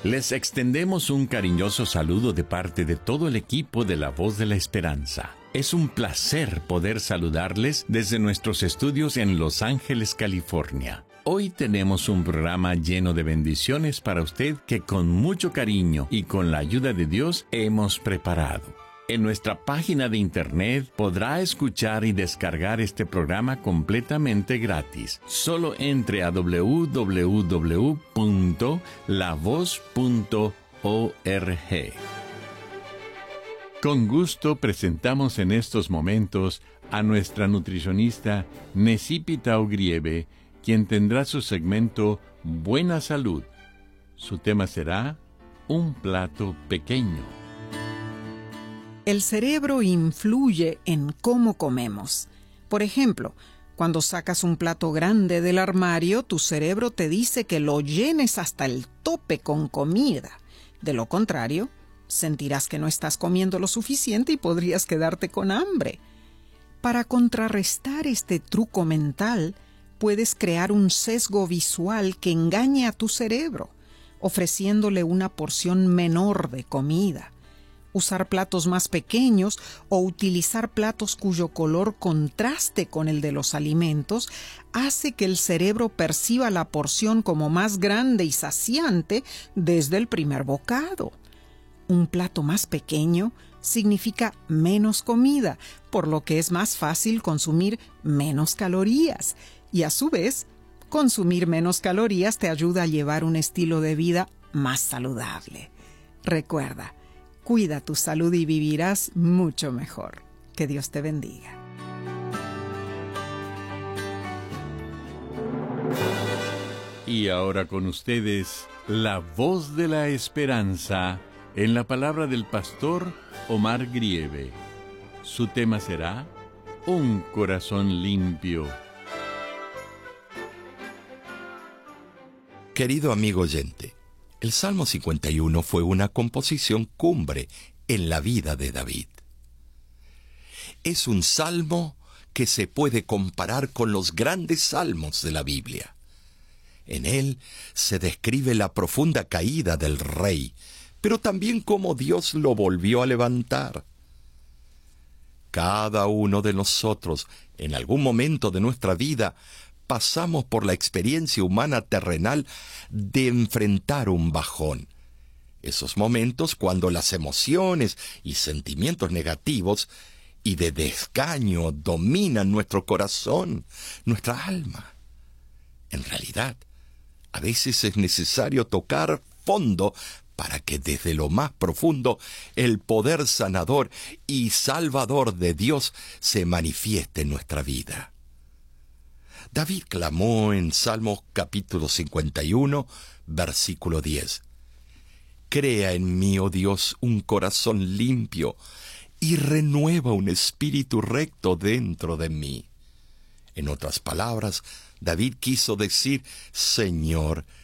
Les extendemos un cariñoso saludo de parte de todo el equipo de La Voz de la Esperanza. Es un placer poder saludarles desde nuestros estudios en Los Ángeles, California. Hoy tenemos un programa lleno de bendiciones para usted que con mucho cariño y con la ayuda de Dios hemos preparado. En nuestra página de internet podrá escuchar y descargar este programa completamente gratis. Solo entre a www.lavoz.org. Con gusto presentamos en estos momentos a nuestra nutricionista Necipita Ogrieve, quien tendrá su segmento Buena Salud. Su tema será Un plato pequeño. El cerebro influye en cómo comemos. Por ejemplo, cuando sacas un plato grande del armario, tu cerebro te dice que lo llenes hasta el tope con comida. De lo contrario, sentirás que no estás comiendo lo suficiente y podrías quedarte con hambre. Para contrarrestar este truco mental, puedes crear un sesgo visual que engañe a tu cerebro, ofreciéndole una porción menor de comida. Usar platos más pequeños o utilizar platos cuyo color contraste con el de los alimentos hace que el cerebro perciba la porción como más grande y saciante desde el primer bocado. Un plato más pequeño significa menos comida, por lo que es más fácil consumir menos calorías. Y a su vez, consumir menos calorías te ayuda a llevar un estilo de vida más saludable. Recuerda, cuida tu salud y vivirás mucho mejor. Que Dios te bendiga. Y ahora con ustedes, La Voz de la Esperanza, en la palabra del pastor Omar Grieve. Su tema será Un corazón limpio. Querido amigo oyente, el Salmo 51 fue una composición cumbre en la vida de David. Es un salmo que se puede comparar con los grandes salmos de la Biblia. En él se describe la profunda caída del rey, pero también cómo Dios lo volvió a levantar. Cada uno de nosotros, en algún momento de nuestra vida, pasamos por la experiencia humana terrenal de enfrentar un bajón. Esos momentos cuando las emociones y sentimientos negativos y de desgaño dominan nuestro corazón, nuestra alma. En realidad, a veces es necesario tocar fondo para que desde lo más profundo el poder sanador y salvador de Dios se manifieste en nuestra vida. David clamó en Salmos capítulo 51, versículo 10. Crea en mí, oh Dios, un corazón limpio y renueva un espíritu recto dentro de mí. En otras palabras, David quiso decir, Señor,